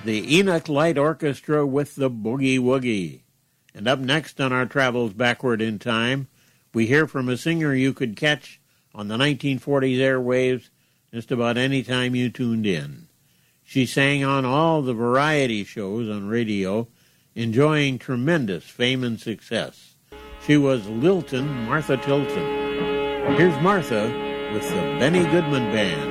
the Enoch Light Orchestra with the Boogie Woogie. And up next on our travels backward in time, we hear from a singer you could catch on the 1940s airwaves just about any time you tuned in. She sang on all the variety shows on radio, enjoying tremendous fame and success. She was Lilton Martha Tilton. Here's Martha with the Benny Goodman Band.